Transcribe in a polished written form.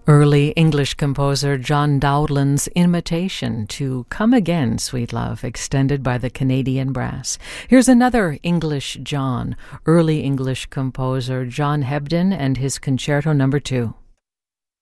Early English composer John Dowdland's invitation to Come Again, Sweet Love, extended by the Canadian Brass. Here's another English John, early English composer John Hebden and his Concerto No. 2.